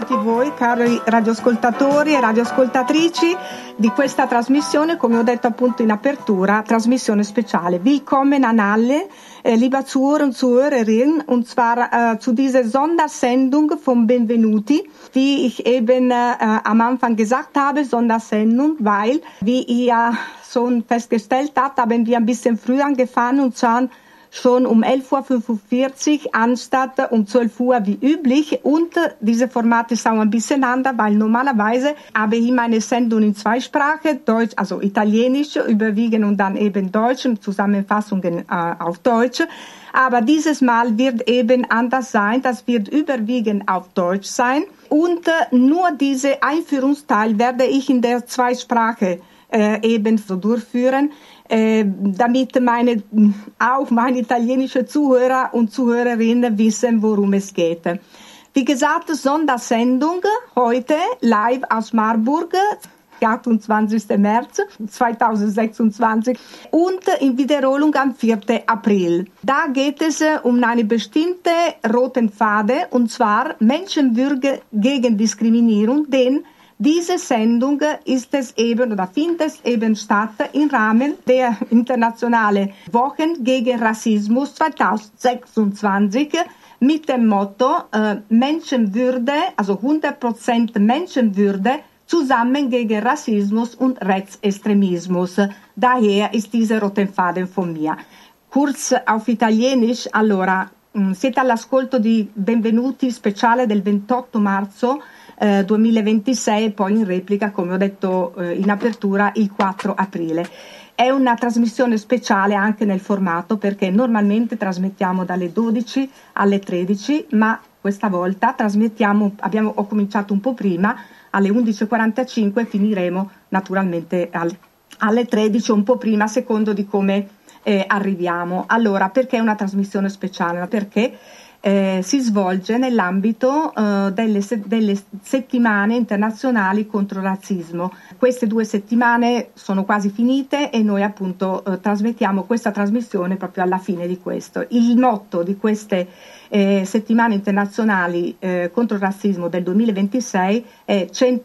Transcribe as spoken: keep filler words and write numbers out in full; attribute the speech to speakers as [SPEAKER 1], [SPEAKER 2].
[SPEAKER 1] tutti voi cari radioascoltatori e radioascoltatrici di questa trasmissione, come ho detto appunto in apertura, trasmissione speciale. Willkommen an alle, äh, liebe Zuhörer und Zuhörerinnen, und zwar äh, zu dieser Sondersendung von Benvenuti, wie ich eben äh, am Anfang gesagt habe, Sondersendung, weil, wie ihr schon festgestellt habt, haben wir ein bisschen früher angefangen und zwar schon um elf Uhr fünfundvierzig anstatt um zwölf Uhr wie üblich. Und diese Formate ist auch ein bisschen anders, weil normalerweise habe ich meine Sendung in zwei Sprachen, Deutsch, also Italienisch überwiegend und dann eben Deutsch und Zusammenfassungen äh, auf Deutsch. Aber dieses Mal wird eben anders sein, das wird überwiegend auf Deutsch sein. Und äh, nur diese Einführungsteil werde ich in der Zweisprache äh, eben so durchführen. Äh, damit meine, auch meine italienischen Zuhörer und Zuhörerinnen wissen, worum es geht. Wie gesagt, Sondersendung heute live aus Marburg, achtundzwanzigsten März zweitausendsechsundzwanzig und in Wiederholung am vierten April. Da geht es um eine bestimmte roten Faden, und zwar Menschenwürde gegen Diskriminierung, denn diese Sendung ist es eben oder findet es eben statt im Rahmen der internationalen Wochen gegen Rassismus zweitausendsechsundzwanzig mit dem Motto äh, Menschenwürde, also hundert Prozent Menschenwürde zusammen gegen Rassismus und Rechtsextremismus. Daher ist dieser rote Faden von mir. Kurz auf Italienisch, allora, siete all'ascolto di Benvenuti speciale del ventotto marzo Eh, duemilaventisei e poi in replica, come ho detto eh, in apertura, il quattro aprile. È una trasmissione speciale anche nel formato perché normalmente trasmettiamo dalle dodici alle tredici, ma questa volta trasmettiamo, abbiamo, ho cominciato un po' prima, alle undici e quarantacinque, e finiremo naturalmente al, alle tredici, un po' prima, a secondo di come eh, arriviamo. Allora, perché è una trasmissione speciale? Perché Eh, si svolge nell'ambito eh, delle, se- delle settimane internazionali contro il razzismo. Queste due settimane sono quasi finite e noi appunto eh, trasmettiamo questa trasmissione proprio alla fine di questo. Il motto di queste eh, settimane internazionali eh, contro il razzismo del duemilaventisei è